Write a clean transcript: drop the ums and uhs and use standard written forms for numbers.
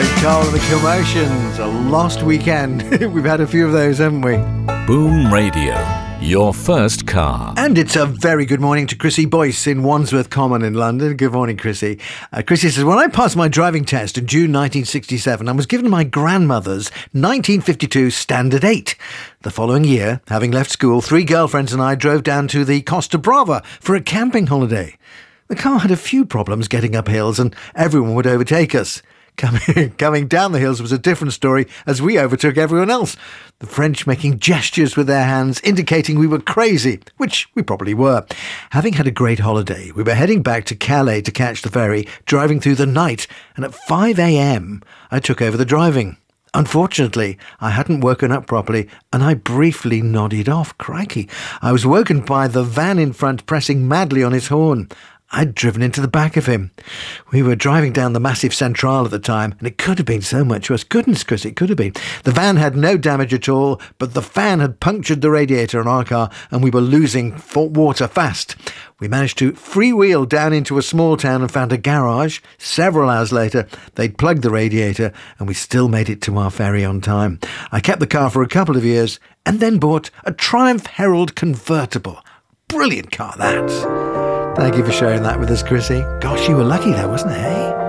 Carl and the Commotions, a lost weekend. We've had a few of those, haven't we? Boom Radio, your first car. And it's a very good morning to Chrissy Boyce in Wandsworth Common in London. Good morning, Chrissy. Chrissy says, when I passed my driving test in June 1967, I was given my grandmother's 1952 Standard 8. The following year, having left school, 3 girlfriends and I drove down to the Costa Brava for a camping holiday. The car had a few problems getting up hills and everyone would overtake us. Coming down the hills was a different story as we overtook everyone else. The French making gestures with their hands indicating we were crazy, which we probably were. Having had a great holiday, we were heading back to Calais to catch the ferry, driving through the night, and at 5 a.m. I took over the driving. Unfortunately, I hadn't woken up properly and I briefly nodded off. Crikey. I was woken by the van in front pressing madly on its horn. I'd driven into the back of him. We were driving down the massive Central at the time, and it could have been so much worse. Goodness, Chris, it could have been. The van had no damage at all, but the fan had punctured the radiator on our car, and we were losing water fast. We managed to freewheel down into a small town and found a garage. Several hours later, they'd plugged the radiator, and we still made it to our ferry on time. I kept the car for a couple of years, and then bought a Triumph Herald convertible. Brilliant car, that. Thank you for sharing that with us, Chrissy. Gosh, you were lucky though, wasn't it, eh?